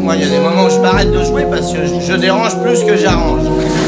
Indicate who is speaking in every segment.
Speaker 1: Moi, il y a des moments où je m'arrête de jouer parce que je dérange plus que j'arrange.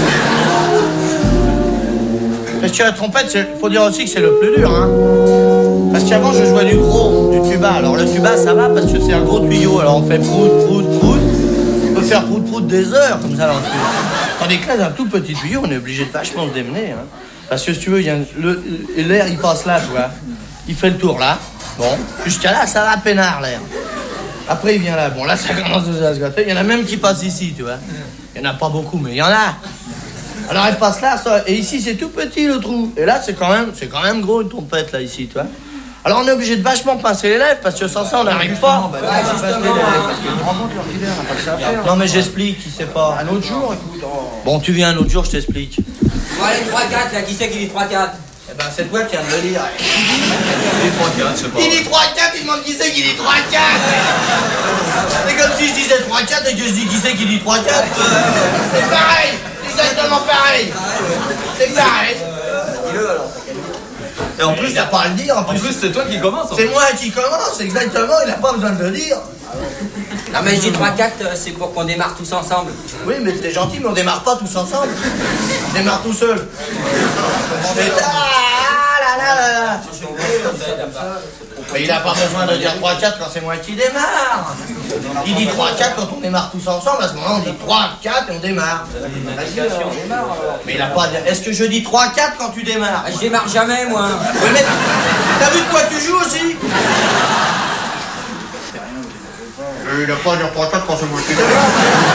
Speaker 1: Parce que la trompette, faut dire aussi que c'est le plus dur, hein. Parce qu'avant, je jouais du gros, du tuba. Alors le tuba, ça va parce que c'est un gros tuyau. Alors on fait prout, prout, prout. On peut faire prout, prout des heures, comme ça, dans le tuyau. Tandis que là, d'un tout petit tuyau, on est obligé de vachement se démener, hein. Parce que si tu veux, l'air, il passe là, tu vois. Il fait le tour là. Bon, jusqu'à là, ça va peinard, l'air. Après, il vient là. Bon, là, ça commence déjà à se gâter. Il y en a même qui passent ici, tu vois. Il n'y en a pas beaucoup, mais il y en a. Alors, elle passe là, ça, et ici, c'est tout petit, le trou. Et là, c'est quand même gros, une trompette, là, ici, tu vois. Alors, on est obligé de vachement pincer les lèvres, parce que sans ça, on n'arrive pas. Non, mais j'explique, il sait pas.
Speaker 2: Un autre jour, écoute.
Speaker 1: Bon, tu viens un autre jour, je t'explique.
Speaker 3: Bon, allez, 3-4, là, qui c'est qui dit 3-4?
Speaker 1: Eh ben, c'est toi qui viens de le lire.
Speaker 4: Il dit 3-4, je sais pas.
Speaker 1: Il dit 3-4, il demande qui c'est qui dit 3-4. C'est comme si je disais 3-4 et que je dis qui c'est qui dit 3-4. C'est pareil, exactement pareil. C'est pareil. Dis-le alors. Et en plus, il n'a pas à le dire.
Speaker 4: En plus, c'est toi qui commence.
Speaker 1: C'est moi qui commence, exactement, il n'a pas besoin de le dire.
Speaker 3: Non, mais je dis 3-4, c'est pour qu'on démarre tous ensemble.
Speaker 1: Oui, mais t'es gentil, mais on démarre pas tous ensemble. On démarre tout seul. On fait là. Mais il n'a pas besoin de dire 3-4 quand c'est moi qui démarre. Il dit 3-4 quand on démarre tous ensemble. À ce moment, on dit 3-4 et on démarre. Mais il n'a pas dit. Est-ce que je dis 3-4 quand tu démarres?
Speaker 3: Je démarre jamais, moi.
Speaker 1: Oui, mais t'as vu de quoi tu joues aussi? Il n'a pas dit 3-4 quand c'est moi qui démarre.